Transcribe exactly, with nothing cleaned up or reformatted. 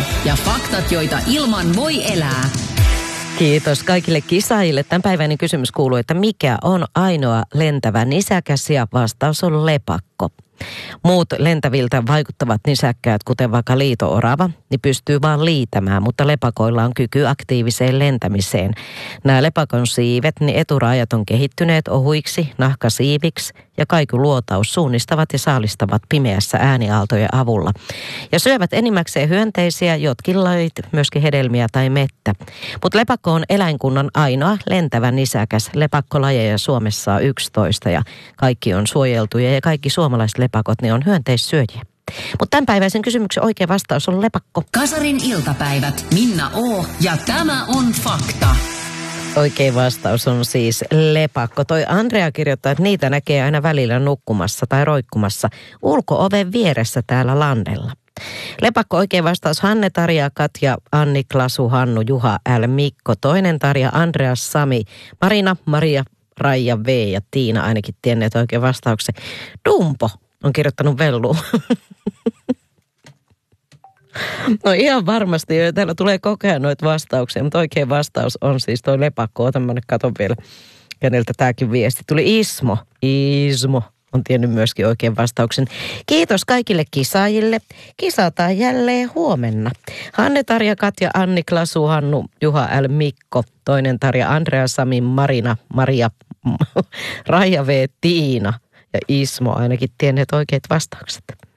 ja faktat, joita ilman voi elää. Kiitos kaikille kisaajille. Tämänpäiväinen kysymys kuuluu, että mikä on ainoa lentävä nisäkäs, ja vastaus on lepakko. Muut lentäviltä vaikuttavat nisäkkäät, kuten vaikka liito-orava, niin pystyy vaan liitämään, mutta lepakoilla on kyky aktiiviseen lentämiseen. Nämä lepakon siivet, niin eturajat on kehittyneet ohuiksi, nahkasiiviksi, ja kaikuluotaus suunnistavat ja saalistavat pimeässä ääniaaltojen avulla. Ja syövät enimmäkseen hyönteisiä, jotkin lajit, myöskin hedelmiä tai mettä. Mutta lepakko on eläinkunnan ainoa lentävä nisäkäs. Lepakkolajeja Suomessa on yksitoista, ja kaikki on suojeltuja, ja kaikki suomalaiset lepakot, ne on hyönteissyöjiä. Mutta tämänpäiväisen kysymyksen oikea vastaus on lepakko. Kasarin iltapäivät, Minna O. ja tämä on fakta. Oikein vastaus on siis lepakko. Toi Andrea kirjoittaa, että niitä näkee aina välillä nukkumassa tai roikkumassa ulko-oven vieressä täällä landella. Lepakko oikein vastaus Hanne, Tarja, Katja, Anni, Klasu, Hannu, Juha, L, Mikko. Toinen Tarja, Andreas, Sami, Marina, Maria, Raija, V ja Tiina ainakin tienneet oikein vastauksen. Dumpo on kirjoittanut velluun. No ihan varmasti, täällä tulee koko ajan noita vastauksia, mutta oikein vastaus on siis toi lepakko. Otan mä nyt katon vielä, keneltä tämäkin viesti tuli. Ismo, Ismo on tiennyt myöskin oikein vastauksen. Kiitos kaikille kisaajille. Kisataan jälleen huomenna. Hanne, Tarja, Katja, Anni, Klasu, Hannu, Juha, L, Mikko. Toinen Tarja, Andrea, Sami, Marina, Maria, Raija, V, Tiina ja Ismo ainakin tienneet oikeat vastaukset.